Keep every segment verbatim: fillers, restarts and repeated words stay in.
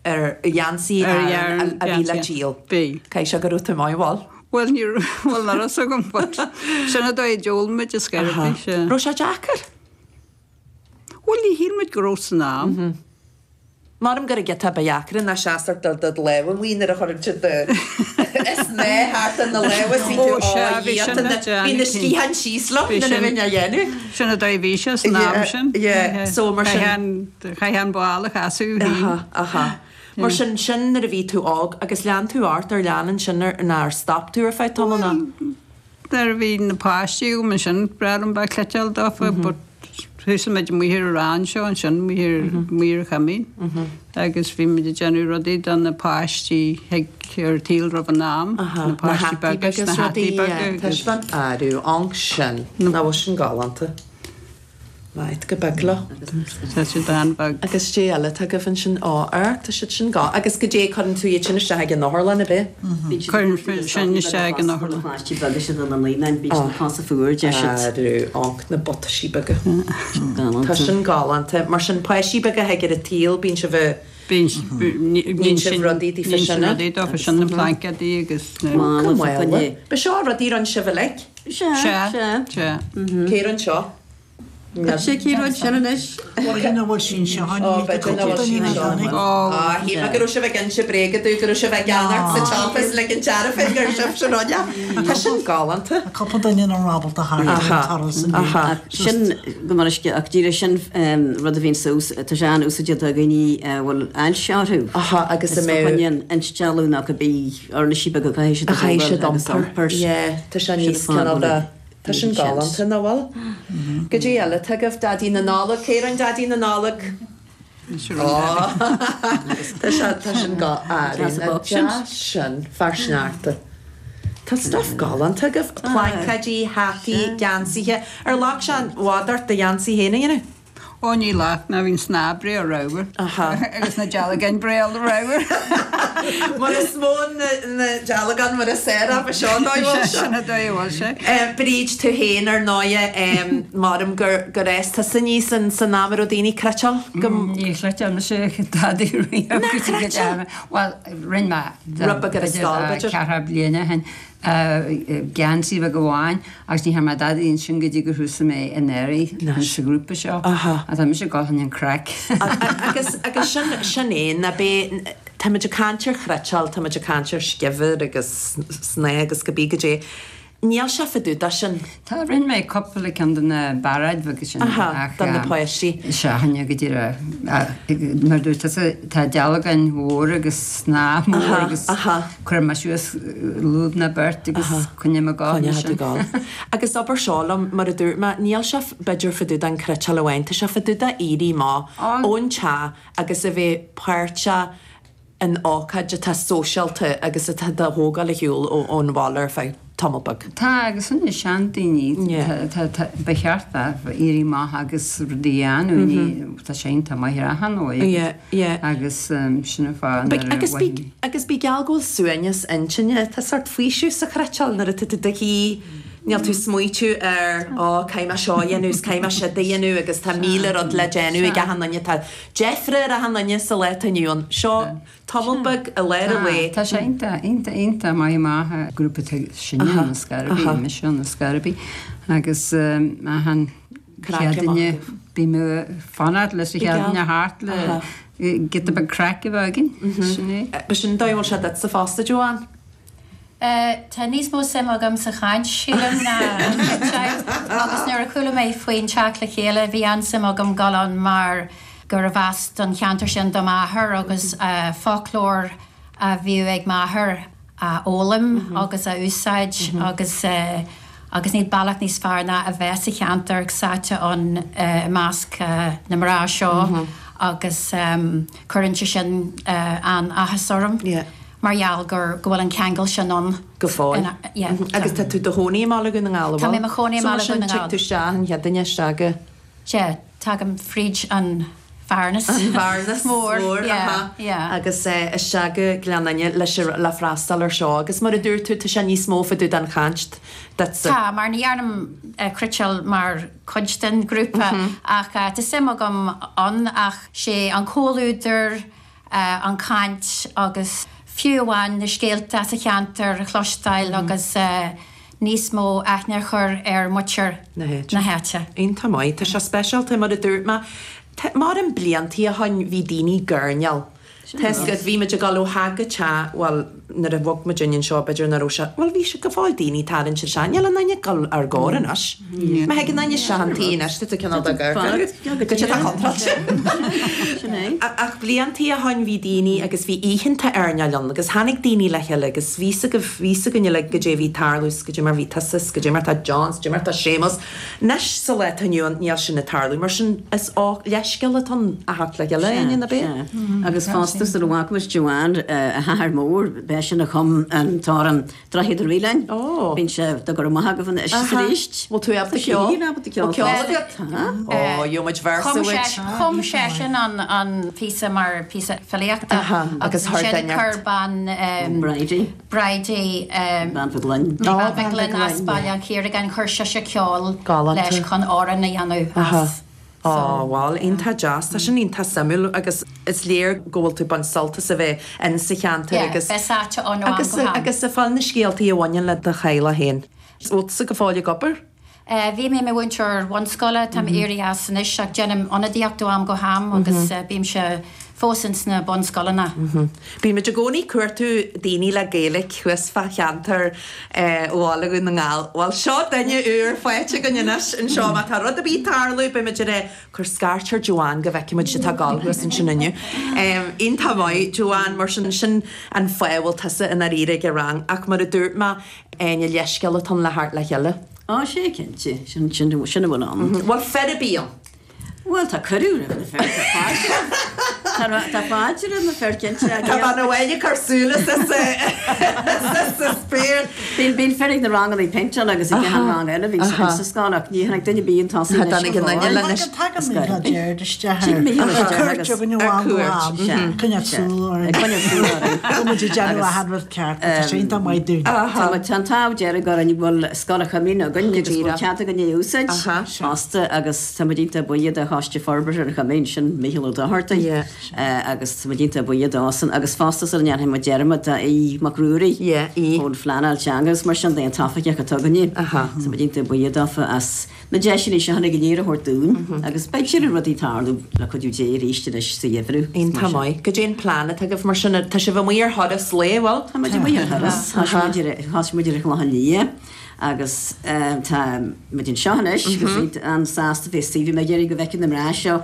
ar Yancy a bhíle díal. Bí. Cé se go ruta maiháil? Well, níor bhfuil nar a gom bud. Sinna dó é deolmid is scairbe se. Ro se Jackar? Well, ní hílmid grós ná. Marm gur get ba Jackar na seaar dal dad lehan híar a chuirte de is né háart an na leha hí na scíhan sísla na bhíine dhéanú. Sinna dó bhí se ná sin? So mar chahan bála asú hí. Aha. Mar sin sin ar a bhí tú ág agus lean tú art ar leanan sinnar ná stopú ar feit tomna. Dar bhí na páistíú me sin bredum ba cleteal dofa, but Hús meid muhir rán seo an sin muhir muir chamín. Agus bhí me de genú rodí don na páistí heag ar tíl rob an nám na páistí bagus na hatí bagus. Tá ban áú ang sin na bh sin gáanta. Maid go begla. Tá sé dan bag. Agus dé eile tá go fan sin áar tá si sin gá. Agus go dé chuann tú sin iste an nála na bit. Chuann sin iste an nála. Páistí bagus an na lína bí casa fuair de Áú ang na bota sí baga. Tá sin gáanta mar sin páistí baga hegur a tíl bín se bheith Bín sin rodí dí fi sin rodí do fi sin na plancadí agus Be seo rodí an se bh le? Se se. Céir an seo? sé círóid seis bhil sin se hí me gur se bheith gan se brega dú gur se bheith geanart sa champas le an tear fé gur sib seráide. Tá sin gáanta. Copa daine an rábal a sin go mar ach tíre sin rud a bhín sús tá sean ús a gainí bhfuil ein seáú. Aha agus mé an steú nach go bí ar na sibe go caiise a chéise dampar. Tá se níos canada. Tá sin gáanta na bhil? Go dtí eile tugah dadí na nála céir an dadí na nála Tá sin gá sin farsnearta. Tá staf gálan tugah plancadí hatí Jansíthe ar lách sean bhádart de Jansí héna inna. Ó ní lách na bhín snábre a rower. Agus na dealagan breal a rower. Mar is smó na dealagan mar a séra a seáhil sinna dóhil se. Bríd tú héin ar náide marm gur gur rééis tá san ní san san námar ó daoine creteal? Ní leite me sé daí ri Well rinn Rubba gur cear bliana hen. Gansí bh goháin agus ní ha mar daíon sin go dtí go thusa mé in éirí sa grúpa seo a tá mi sé gáhan an crack. Agus agus sin sinné na bé táidir cantir chreteal táidir cantir scifir agus sné agus go bí go dé. Níl se faú da sin. Tá rinn mé coppla an den baraid bhegus sin dan na poisí. Se hanne go dtíra mar dú tá dealagan hór agus sná agus chuir mar siúas lúb na bert agus chunne a gáin. Agus obair seálam mar a dúr níl se beidir faú an creteal ahhain, Tá se faú a éí má ón te agus a bheith páirte an ácaide tá sósealta agus a tá hóga le hiúil ón bháir feh. Tomabag. Tá agus sunna seantaí becheartta irí maith agus rudíanú ní tá sé tá maithir a hanóid agus sinna fá agus bí gealgóil suaines intinne tá sort faoisiú sa chreteal nar a tu hí níl tú smuitiú ar á caiime seo dhéanús caiime se daanú agus tá míle rod le déanú i g hananne tá Jeffre a hananne sa le aniuún seo Tomabag a le a le. Tá sé inta inta inta mai maithe grúpa sin na Scarabí mission na Scarabí agus han Creaine bí me fanad leis cheadne hart le get be crack bhagin sinné. Be sin dáhil se dat sa fásta Joan? Tá níos mó sem agam sa chaint sílan agus nuair a chula méid faoin teach le chéile bhí an sem agam galan mar gur a bheast an cheantar sin do máthair agus folklór a bhíú ag máthair a ólam agus a úsáid agus agus níd bailach níos fearna a bheits a cheantar agsáte an másc na marrá seo agus chuintse sin an ahasorm. Marall gur gohfuil an cheangail sin an go fáin. Agus tá tú do hónaí mála gon an gála. Tá mé mar chonaí mála gon an gála. Tú sean head daine steaga. Sé, tá an fríd an fearnas. An fearnas mór. Agus is seaga gleananne leis le freastal ar seo, agus mar a dúir tú tá sé níos mó fa dú an chaint. Tá, mar níarnam criteal mar chuidsten grúpa ach tá sim agam an ach sé an cóúidir an caint agus fiúháin na scéalta sa cheantar chlostáil agus níos mó aithne chur ar muir na héite. Ínta maiid tá se specialta mar a dúirt mar an bliantí a hain bhí daoine gurneal. Test go bhí meid a galú haga te bhil na a bhg Virginian seo beidir na roise, bhil bhí se go fáil daoine tarann se sean, eala naine gal ar gáran as. Me hegan naine seantaí eiste tu cinál a gur. Go te contrail. Ach bliantí a hain bhí daoine agus bhí íhinnta airneallan, agus hanig daoine le heile, agus vísa go vísa gonne le go dé bhí tarlús, go dé mar bhí tasas, go dé mar tá Johns, go mar tá Seamus. Nes sa le aniu an níl sin na tarlú, mar sin is á leisceile tan a hat le geile aine na bé. Agus fásta sa bhhagus Joanne a haar mór be sin a chum an tá an drahiidir rilein. Bhín se do gur maitha go fan is ríist. Bhil tú ab ceol? Ó, jo muid versa Chum sé sin an písa mar písa feliachta agus chuban Brady Brady Banfaglain Banfaglain aspáil an chéir gan chuir se se ceol leis chun áran na dhéanú as. Á bháil ionanta jazz, tá sin ionanta samú agus is léir ggóil tú ban salta sa bheith in sa cheanta agus agus sa fáil na scéaltaí a bhaine le de chaile héin. Út sa go fáile gopur? Bhí mé mé bhaintear bhanscoile tam éí as san is ach déanam anadíochtú am go ham agus bím se fósins na bonscoilena. Bí me de gcónaí cuairtú daoine le géalaigh chuas fa cheantar bhála go na ngáil. Bhil seo daine úr foiite go inis an seo tá rud a bhí tarlú be meid ré chur scartar Joanne go bhheiceimiid se tá gáilhuas an sin inniu. On tá mhaid Joanne mar sin sin an foihil tasa in a ríre go rang ach mar a dúirt má aine leisceile tan le hart le cheile. Á sé cinnte sin sinna bhna an. Bhil fer a bíon? Well tá choúra na fer Tá fáidir na fercinnte Tá ban bhhaine carsúla spéir. Bhín bín ferrig na rang í peinte agus i gan rang eile bhí sa scáach ní hanig duine bíon tá ceart maidú. Tá tá dear go an bhil scáach mí a gunne ceanta gan úsáid fásta agus dínta buiad a háiste forbar ar chamén sin méhil a harta agus dínta buiad ásan agus fásta an nearthe mar dearma a í macrúí ón flaáil teangas mar sin an tafaide a tuganí sa dínta buiad áfa as na de sin se hanna gnéir a hortún agus be sin rudí táú le chuú dé ríiste leis sa dhéhrú. On tamáid go dé plana a goh mar sinna tá se bh muir horas léhil Tá muidir le lí. agus tá medin seanis gus an sásta fé Stevie me géir go bhecin amrá seo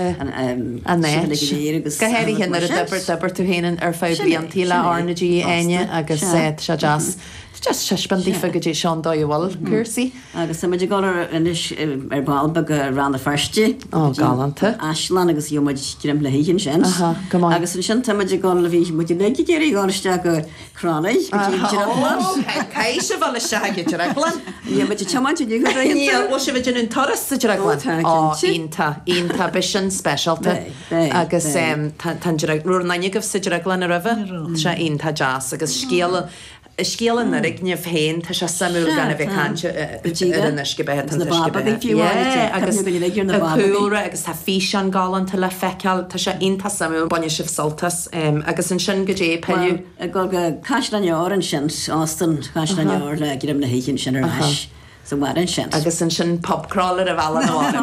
agus Gohéirí hin ar a dabar dabar tú héanaan ar fáid an tíile ánadí aine agus sé se jazz. Just se spandífa go dé seán dóhil cuasaí. Agus sa meidir gáir inis ar báilba go ranna firstí á galanta. Aslan agus diomaid grim le híann sin. Agus sin tamidir gá le bhí muidir le géirí gáiste go chránaid Cai se bhil se haidir aglan. Ní meidir teáinte dú Níl se bheidir an toras sa aglan. Ínta ínta be sin specialta agus ruúr naine goh sa aglan a raheh se ínta jazz agus scéala scéalan na rigneamh féin tá se samú ganna bheith canse inis go bheit agusúra agus tá fí an gáanta le feiceal tá sé onanta samú banne sih soltas agus an sin go dé peú. go go cai an leir an sin ástan cai an leir le ggéim na héann sin ar leis. So mar an sin. Agus an sin popcrawler a bhela na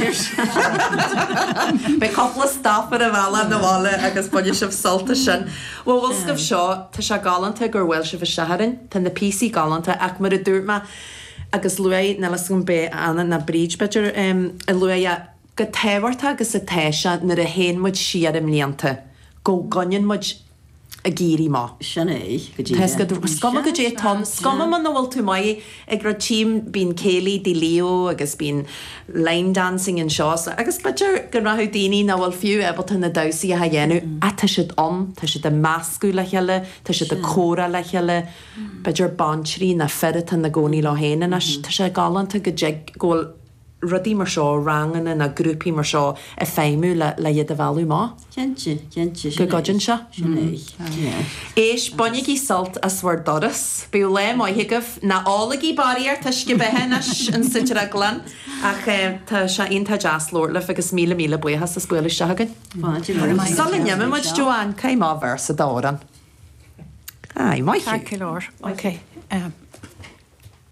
bhla Be coppla stafar a bhela na bhla agus buine sih solta sin. Bhil bhil scah seo tá se galanta gur bhfuil se bh sehaann tá na P C galanta ach mar a dúirma agus lué nelas go bé anna na bríd beidir a lu go téhharta agus a téise nar a héanmuid siad am líanta go ganin muid a géirí má. Sinna Scama go dé tan scama man bhfuil tú mai ag ra tím bín céalaí dí leo agus bín line dancing in seo agus beidir go rathú daoine na bhfuil fiú ebalta na dasaí a dhéanú a tá siad an tá siad a meascú le cheile tá siad a córa le cheile beidir banseí na ferrita na gcónaí le héana tá sé galanta go ggóil rudí mar seo rangan in a grúpi mar seo a féimú le le iad a bhú má? Gente, gente Go gadjin se? Éis bonnig í salt a swar doras, Bú le mai higah na álaí baríar tuisce behenas an sitir a glan ach tá se onanta jazzlóir le agus míle míle buchas a scuil se hagan. Salnne mu Joan céim á ver sa dáran. Ai mai. Kilór. Ok.